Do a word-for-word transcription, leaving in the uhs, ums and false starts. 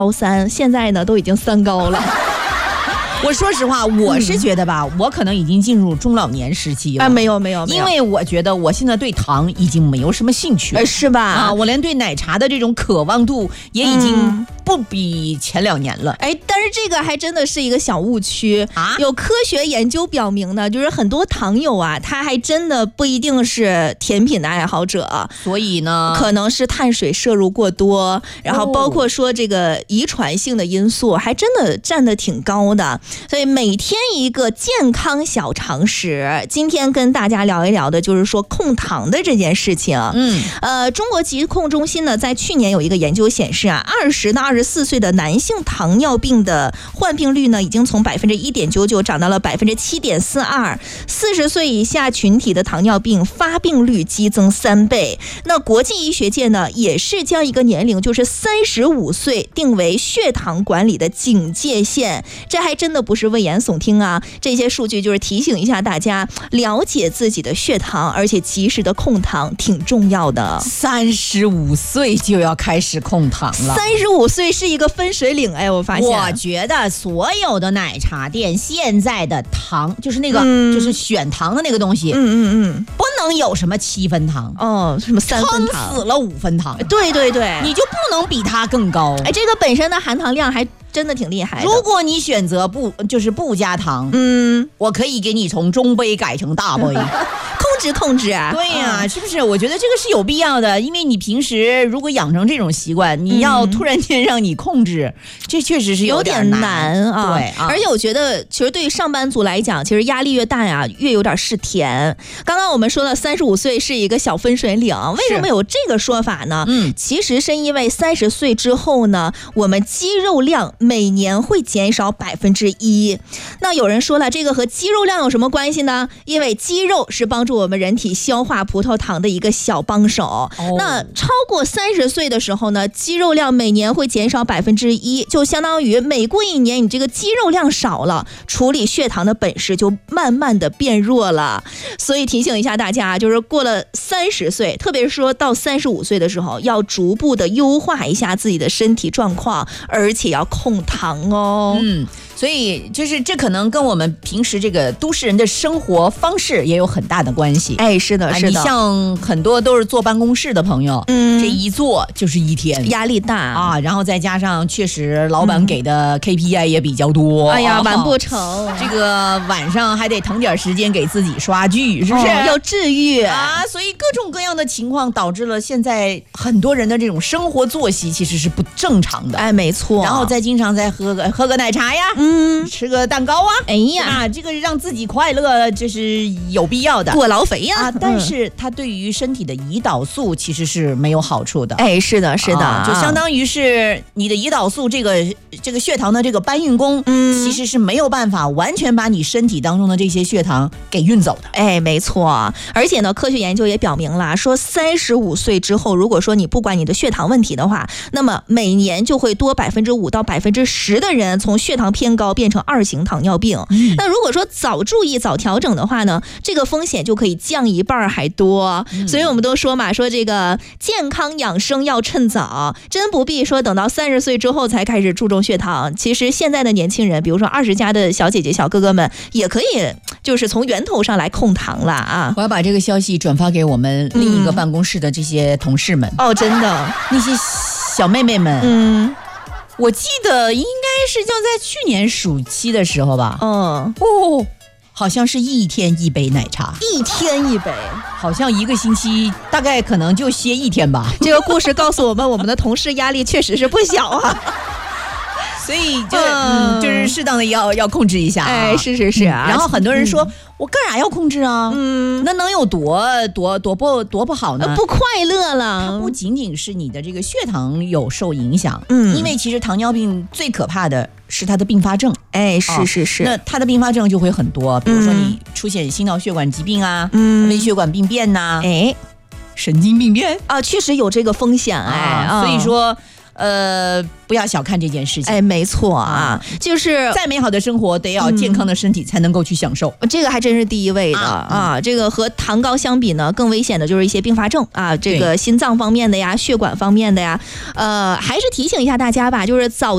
高三，现在呢都已经三高了。 我说实话，我是觉得吧，嗯、我可能已经进入中老年时期了。 啊，没有没有，没有因为我觉得我现在对糖已经没有什么兴趣， 呃，是吧？ 啊，我连对奶茶的这种渴望度也已经不比前两年了。 哎、嗯，但是这个还真的是一个小误区啊！有科学研究表明呢，就是很多糖友啊，他还真的不一定是甜品的爱好者， 所以呢， 可能是碳水摄入过多，然后包括说这个遗传性的因素，还真的占得挺高的。所以每天一个健康小常识，今天跟大家聊一聊的就是说控糖的这件事情。嗯，呃，中国疾控中心呢，在去年有一个研究显示啊，二十到二十四岁的男性糖尿病的患病率呢，已经从百分之一点九九涨到了百分之七点四二，四十岁以下群体的糖尿病发病率激增三倍。那国际医学界呢，也是将一个年龄，就是三十五岁定为血糖管理的警戒线，这还真的不是危言耸听啊！这些数据就是提醒一下大家，了解自己的血糖，而且及时的控糖挺重要的。 三十五岁就要开始控糖了， 三十五岁是一个分水岭。哎，我发现， 我觉得所有的奶茶店现在的糖，就是那个、嗯、就是选糖的那个东西，嗯嗯嗯，不能有什么七分糖哦，什么三分糖， 撑死了五分糖。 对对对， 你就不能比它更高。 哎，这个本身的含糖量还真的挺厉害的。 如果你选择不就是不加糖，嗯，我可以给你从中杯改成大杯。 控制控制啊， 对呀、啊嗯，是不是？我觉得这个是有必要的，因为你平时如果养成这种习惯，你要突然间让你控制，嗯、这确实是有点难, 难啊。 对啊， 而且我觉得，其实对于上班族来讲，其实压力越大呀，越有点是甜。刚刚我们说了，三十五岁是一个小分水岭，为什么有这个说法呢？嗯，其实是因为三十岁之后呢，我们肌肉量每年会减少百分之一。那有人说了，这个和肌肉量有什么关系呢？因为肌肉是帮助我们人体消化葡萄糖的一个小帮手。哦、那超过三十岁的时候呢，肌肉量每年会减少百分之一，就相当于每过一年，你这个肌肉量少了，处理血糖的本事就慢慢的变弱了。所以提醒一下大家，就是过了三十岁，特别是说到三十五岁的时候，要逐步的优化一下自己的身体状况，而且要控糖哦。 嗯。所以就是这可能跟我们平时这个都市人的生活方式也有很大的关系。 哎，是的，是的。 你像很多都是坐办公室的朋友，嗯，这一坐就是一天， 压力大啊。然后再加上确实老板给的 K P I 也比较多， 嗯、哎呀，完不成。 这个晚上还得腾点时间给自己刷剧，是不是？ 哦、要治愈啊。所以各种各样的情况导致了现在很多人的这种生活作息其实是不正常的。 哎，没错。 然后再经常再喝个喝个奶茶呀。嗯嗯，吃个蛋糕啊， 哎呀， 啊，这个让自己快乐，这是有必要的， 过劳肥呀、 啊。但是它对于身体的胰岛素其实是没有好处的。 哎，是的，是的， 啊、就相当于是你的胰岛素这个这个血糖的这个搬运工，嗯，其实是没有办法完全把你身体当中的这些血糖给运走的。 哎，没错。而且呢，科学研究也表明了，说三十五岁之后，如果说你不管你的血糖问题的话，那么每年就会多百分之五到百分之十的人从血糖偏高变成二型糖尿病。嗯、那如果说早注意早调整的话呢，这个风险就可以降一半还多。嗯、所以我们都说嘛，说这个健康养生要趁早，真不必说等到三十岁之后才开始注重血糖。其实现在的年轻人，比如说二十加的小姐姐小哥哥们，也可以就是从源头上来控糖了啊。 我要把这个消息转发给我们另一个办公室的这些同事们。 嗯、哦，真的， 那些小妹妹们， 嗯。 我记得应该是就在去年暑期的时候吧，嗯，哦，好像是一天一杯奶茶， 一天一杯， 好像一个星期大概可能就歇一天吧。 这个故事告诉我们，我们的同事压力确实是不小啊。 所以就、嗯嗯、就是适当的要要控制一下、啊， 哎，是是是啊。 然后很多人说、嗯、我干啥要控制啊？嗯，那能有多多多不多不好呢？ 不快乐了。 它不仅仅是你的这个血糖有受影响，嗯，因为其实糖尿病最可怕的是它的并发症。 哎，是是是。 哦、那它的并发症就会很多，比如说你出现心脑血管疾病啊，嗯，微血管病变呐、啊， 哎， 神经病变啊，确实有这个风险哎、 啊，所以说。呃，不要小看这件事情。 哎，没错啊，就是再美好的生活得要健康的身体才能够去享受， 嗯、这个还真是第一位的 啊, 啊。这个和糖高相比呢，更危险的就是一些并发症啊，这个心脏方面的呀，血管方面的呀。呃，还是提醒一下大家吧，就是早。